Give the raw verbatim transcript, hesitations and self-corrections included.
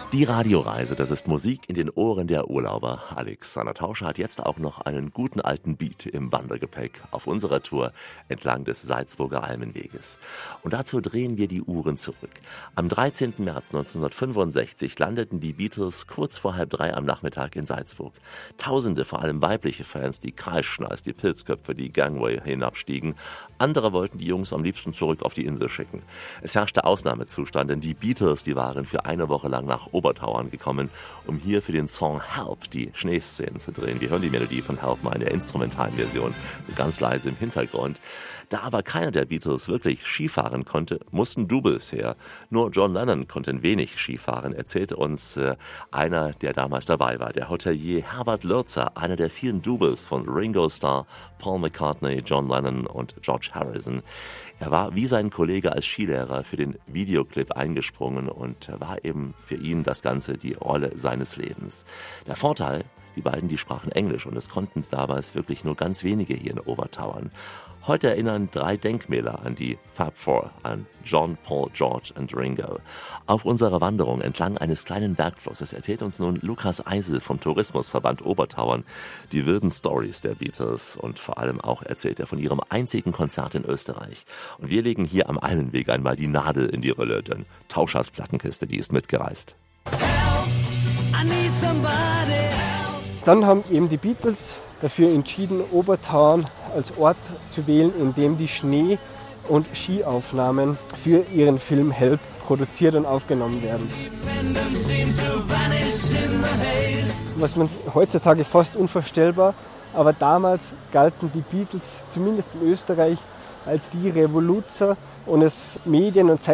Die Radioreise, das ist Musik in den Ohren der Urlauber. Alexander Tauscher hat jetzt auch noch einen guten alten Beat im Wandergepäck auf unserer Tour entlang des Salzburger Almenweges. Und dazu drehen wir die Uhren zurück. Am dreizehnten März neunzehnhundertfünfundsechzig landeten die Beatles kurz vor halb drei am Nachmittag in Salzburg. Tausende, vor allem weibliche Fans, die kreischten, als die Pilzköpfe die Gangway hinabstiegen. Andere wollten die Jungs am liebsten zurück auf die Insel schicken. Es herrschte Ausnahmezustand, denn die Beatles, die waren für eine Woche lang nach Obertauern gekommen, um hier für den Song Help die Schneeszenen zu drehen. Wir hören die Melodie von Help mal in der instrumentalen Version, so ganz leise im Hintergrund. Da aber keiner der Beatles wirklich Skifahren konnte, mussten Doubles her. Nur John Lennon konnte ein wenig Skifahren, erzählte uns äh, einer, der damals dabei war, der Hotelier Herbert Lürzer, einer der vielen Doubles von Ringo Starr, Paul McCartney, John Lennon und George Harrison. Er war wie sein Kollege als Skilehrer für den Videoclip eingesprungen und war eben für ihn das Ganze die Rolle seines Lebens. Der Vorteil, die beiden, die sprachen Englisch und es konnten damals wirklich nur ganz wenige hier in Obertauern. Heute erinnern drei Denkmäler an die Fab Four, an John, Paul, George und Ringo. Auf unserer Wanderung entlang eines kleinen Bergflusses erzählt uns nun Lukas Eisel vom Tourismusverband Obertauern die wilden Stories der Beatles und vor allem auch erzählt er von ihrem einzigen Konzert in Österreich. Und wir legen hier am Almenweg einmal die Nadel in die Rölle, denn Tauschers Plattenkiste, die ist mitgereist. Help, I need somebody, help. Dann haben eben die Beatles dafür entschieden, Obertauern als Ort zu wählen, in dem die Schnee- und Skiaufnahmen für ihren Film Help produziert und aufgenommen werden. Was man heutzutage fast unvorstellbar, aber damals galten die Beatles, zumindest in Österreich, als die Revoluzer und es Medien und